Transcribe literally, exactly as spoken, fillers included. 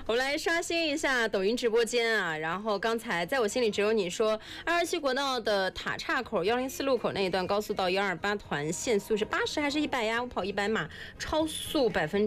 我们来刷新一下抖音直播间啊，然后刚才在我心里只有你说，二二七国道的塔岔口幺零四路口那一段高速到幺二八团限速是八十还是一百呀？我跑一百码，超速百分